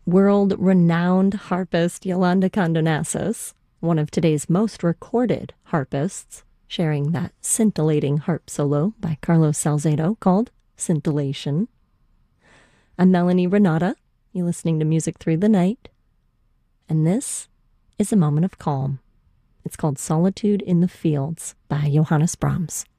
world-renowned harpist Yolanda Condonassis, one of today's most recorded harpists, sharing that scintillating harp solo by Carlos Salcedo called Scintillation. I'm Melanie Renata. You're listening to Music Through the Night, and this is a moment of calm. It's called Solitude in the Fields by Johannes Brahms.